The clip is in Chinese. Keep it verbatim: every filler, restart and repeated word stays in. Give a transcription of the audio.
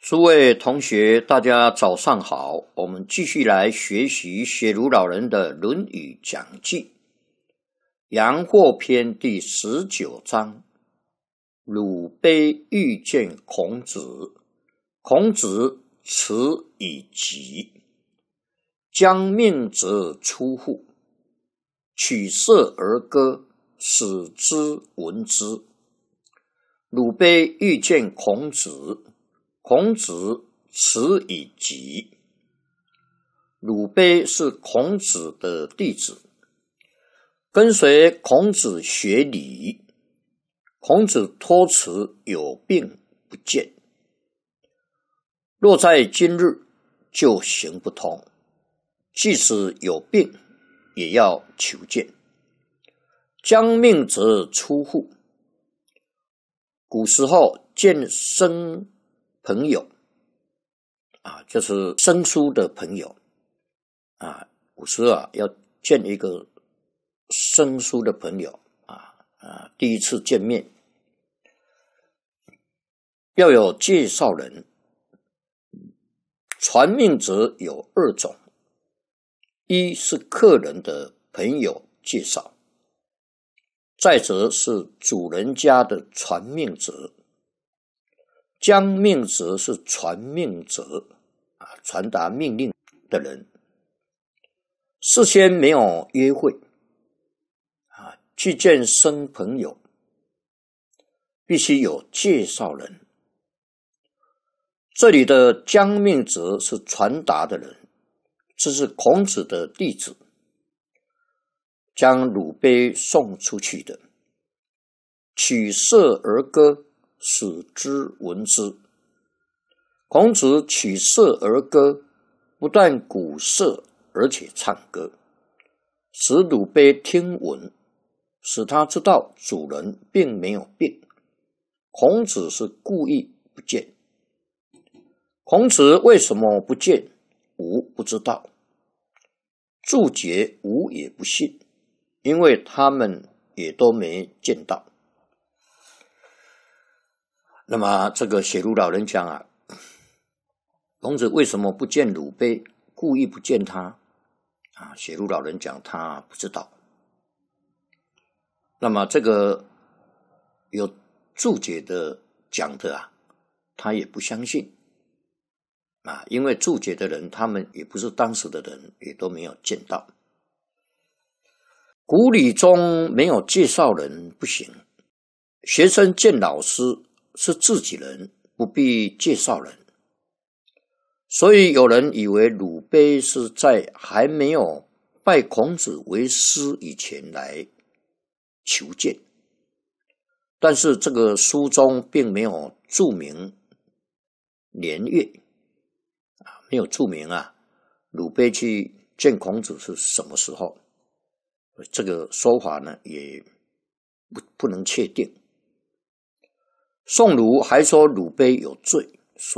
诸位同学，大家早上好。我们继续来学习写如老人的《论语讲记》阳货篇第十九章。鲁卑欲见孔子，孔子辞以疾。将命则出户，取色而歌，使之闻之。鲁卑欲见孔子，孔子辞以疾。鲁卑是孔子的弟子，跟随孔子学礼。孔子托辞有病不见，若在今日就行不通，即使有病也要求见。将命则出户，古时候见生朋友啊，就是生疏的朋友啊，古时啊要见一个生疏的朋友啊啊，第一次见面要有介绍人。传命者有二种，一是客人的朋友介绍，再者是主人家的传命者。将命者是传命者啊，传达命令的人。事先没有约会啊，去见生朋友，必须有介绍人。这里的将命者是传达的人，这是孔子的弟子，将鲁卑送出去的。取色而歌，使之闻之。孔子取色而歌，不但鼓瑟，而且唱歌，使鲁卑听闻，使他知道主人并没有病。孔子是故意不见。孔子为什么不见？吾不知道。注解吾也不信，因为他们也都没见到。那么这个写如老人讲啊，孔子为什么不见鲁卑，故意不见他啊？写如老人讲他不知道。那么这个有注解的讲的啊，他也不相信啊，因为注解的人他们也不是当时的人，也都没有见到。古礼中没有介绍人不行，学生见老师是自己人，不必介绍人。所以有人以为鲁卑是在还没有拜孔子为师以前来求见，但是这个书中并没有注明年月啊，没有注明啊，鲁卑去见孔子是什么时候？这个说法呢，也不不能确定。宋儒还说鲁卑有罪，